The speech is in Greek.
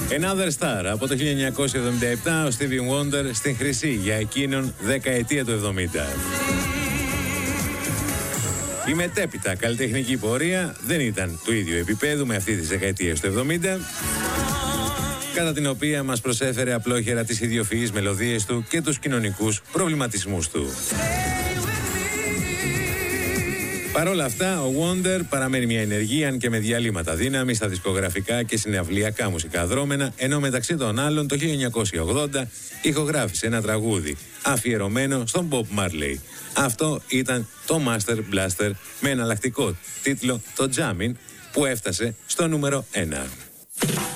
Another Star από το 1977, ο Stevie Wonder στην χρυσή για εκείνον δεκαετία του 70. Η μετέπειτα καλλιτεχνική πορεία δεν ήταν του ίδιου επίπεδου με αυτή της δεκαετίας του 70, κατά την οποία μας προσέφερε απλόχερα τις ιδιοφυείς μελωδίες του και τους κοινωνικούς προβληματισμούς του. Παρ' όλα αυτά, ο Wonder παραμένει μια ενεργή, αν και με διαλύματα δύναμη, στα δισκογραφικά και συναυλιακά μουσικά δρόμενα, ενώ μεταξύ των άλλων το 1980 ηχογράφησε ένα τραγούδι αφιερωμένο στον Bob Marley. Αυτό ήταν το Master Blaster με εναλλακτικό τίτλο το Jammin', που έφτασε στο νούμερο 1.